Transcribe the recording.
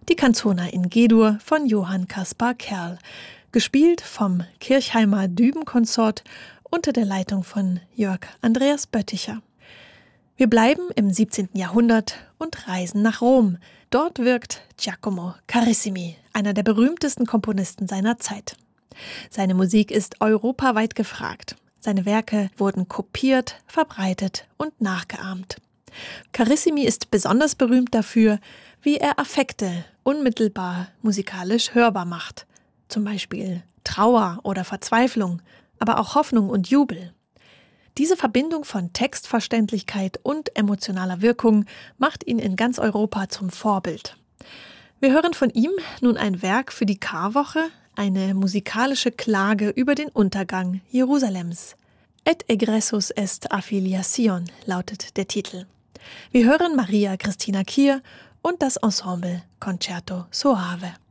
Die Canzona in G-Dur von Johann Caspar Kerl, gespielt vom Kirchheimer Dübenkonsort unter der Leitung von Jörg Andreas Bötticher. Wir bleiben im 17. Jahrhundert und reisen nach Rom. Dort wirkt Giacomo Carissimi, einer der berühmtesten Komponisten seiner Zeit. Seine Musik ist europaweit gefragt. Seine Werke wurden kopiert, verbreitet und nachgeahmt. Carissimi ist besonders berühmt dafür, wie er Affekte unmittelbar musikalisch hörbar macht. Zum Beispiel Trauer oder Verzweiflung, aber auch Hoffnung und Jubel. Diese Verbindung von Textverständlichkeit und emotionaler Wirkung macht ihn in ganz Europa zum Vorbild. Wir hören von ihm nun ein Werk für die Karwoche, eine musikalische Klage über den Untergang Jerusalems. Et egressus est affiliation lautet der Titel. Wir hören Maria Christina Kier und das Ensemble Concerto Soave.